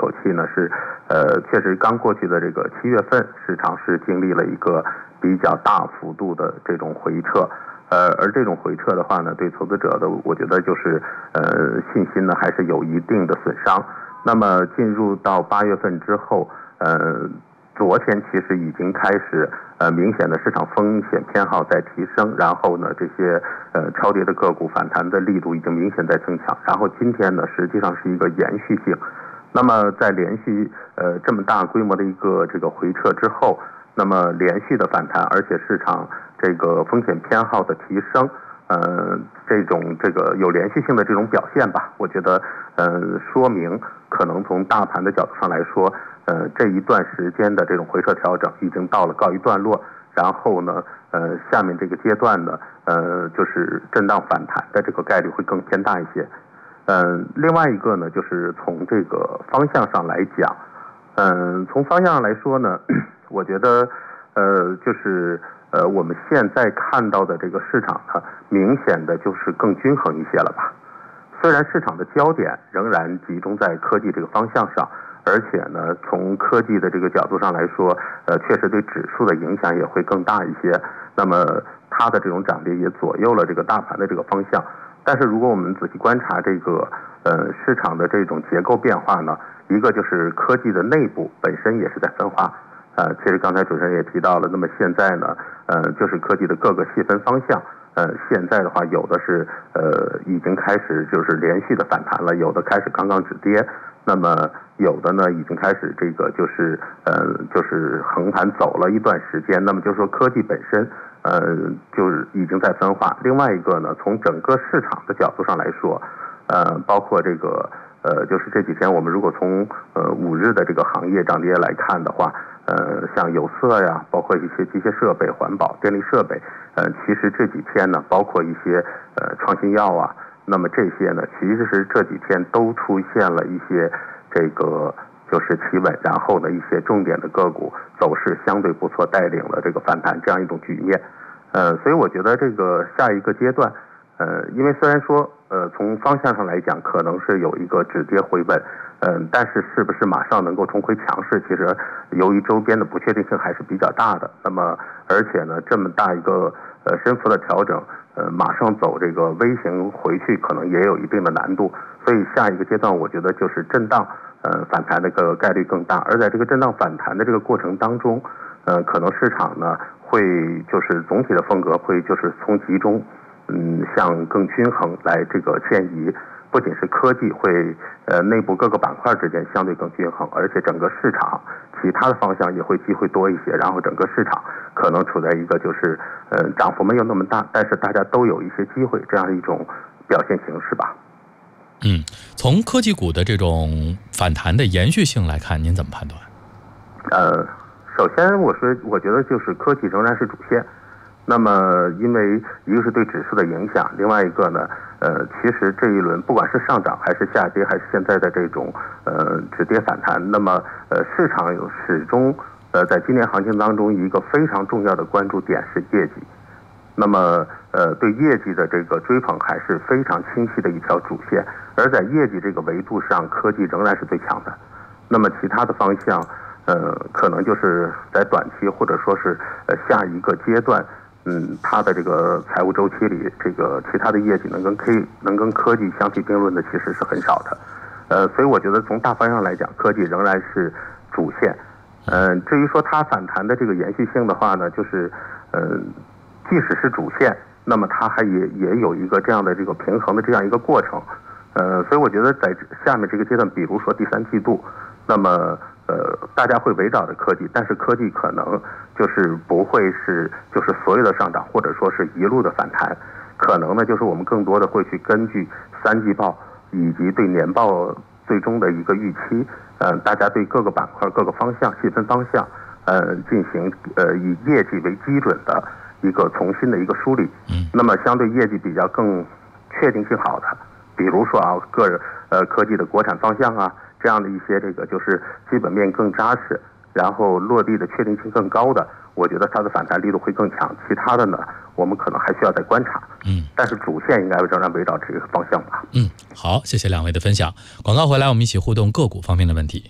口气呢是，确实刚过去的这个7月份，市场是经历了一个比较大幅度的这种回撤，而这种回撤的话呢，对投资者的我觉得就是信心呢还是有一定的损伤。那么进入到8月份之后，昨天其实已经开始明显的市场风险偏好在提升，然后呢这些超跌的个股反弹的力度已经明显在增强，然后今天呢实际上是一个延续性。那么在连续这么大规模的一个这个回撤之后，那么连续的反弹，而且市场这个风险偏好的提升，这个有连续性的这种表现吧，我觉得说明可能从大盘的角度上来说，这一段时间的这种回撤调整已经到了告一段落，然后呢，下面这个阶段呢，就是震荡反弹的这个概率会更偏大一些。另外一个呢，就是从这个方向上来讲，从方向上来说呢，我觉得就是我们现在看到的这个市场呢，明显的就是更均衡一些了吧。虽然市场的焦点仍然集中在科技这个方向上，而且呢，从科技的这个角度上来说，确实对指数的影响也会更大一些。那么它的这种涨跌也左右了这个大盘的这个方向。但是如果我们仔细观察这个市场的这种结构变化呢，一个就是科技的内部本身也是在分化。其实刚才主持人也提到了，那么现在呢，就是科技的各个细分方向。现在的话，有的是已经开始就是连续的反弹了，有的开始刚刚止跌，那么有的呢已经开始这个就是横盘走了一段时间，那么就是说科技本身就是已经在分化。另外一个呢，从整个市场的角度上来说，包括这个就是这几天我们如果从5日的这个行业涨跌来看的话，像有色呀，包括一些机械设备、环保、电力设备，其实这几天呢，包括一些创新药啊，那么这些呢，其实是这几天都出现了一些这个就是企稳，然后呢一些重点的个股走势相对不错，带领了这个反弹这样一种局面。所以我觉得这个下一个阶段，因为虽然说从方向上来讲可能是有一个止跌回稳，但是是不是马上能够重回强势，其实由于周边的不确定性还是比较大的。那么而且呢，这么大一个升幅的调整，马上走这个 V 型回去可能也有一定的难度。所以下一个阶段我觉得就是震荡反弹的个概率更大。而在这个震荡反弹的这个过程当中，可能市场呢会就是总体的风格会就是从集中向更均衡来这个迁移。不仅是科技会内部各个板块之间相对更均衡，而且整个市场其他的方向也会机会多一些，然后整个市场可能处在一个就是涨幅没有那么大，但是大家都有一些机会这样一种表现形式吧。 从科技股的这种反弹的延续性来看，您怎么判断？ 首先我觉得就是科技仍然是主线。那么因为一个是对指数的影响，另外一个呢其实这一轮不管是上涨还是下跌，还是现在的这种止跌反弹，那么市场有始终在今年行情当中一个非常重要的关注点是业绩。那么对业绩的这个追捧还是非常清晰的一条主线，而在业绩这个维度上，科技仍然是最强的。那么其他的方向可能就是在短期或者说是下一个阶段，它的这个财务周期里，这个其他的业绩能跟科技相提并论的其实是很少的。所以我觉得从大方向来讲，科技仍然是主线。至于说它反弹的这个延续性的话呢，就是即使是主线，那么它还也有一个这样的这个平衡的这样一个过程。所以我觉得在下面这个阶段，比如说第3季度，那么大家会围绕着科技，但是科技可能就是不会是就是所有的上涨，或者说是一路的反弹，可能呢就是我们更多的会去根据3季报以及对年报最终的一个预期，大家对各个板块各个方向细分方向进行以业绩为基准的一个重新的一个梳理。那么相对业绩比较更确定性好的，比如说科技的国产方向啊，这样的一些这个就是基本面更扎实，然后落地的确定性更高的，我觉得它的反弹力度会更强。其他的呢，我们可能还需要再观察。但是主线应该仍然围绕这个方向吧。 好，谢谢两位的分享。广告回来，我们一起互动个股方面的问题。